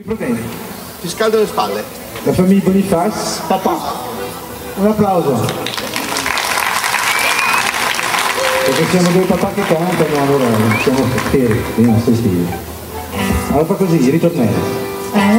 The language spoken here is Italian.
Problemi. Ti scaldo le spalle. La famiglia Boniface, papà. Un applauso. Perché siamo due papà che cantano, allora siamo fieri, stai stili. Allora fa così, ritornello.